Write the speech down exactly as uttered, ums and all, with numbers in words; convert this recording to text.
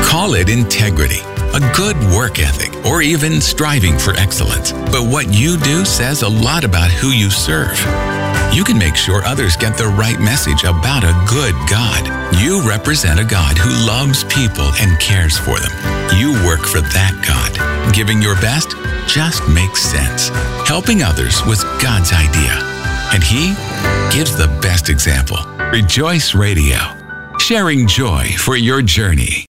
Call it integrity, a good work ethic, or even striving for excellence. But what you do says a lot about who you serve. You can make sure others get the right message about a good God. You represent a God who loves people and cares for them. You work for that God. Giving your best just makes sense. Helping others was God's idea, and He gives the best example. Rejoice Radio, sharing joy for your journey.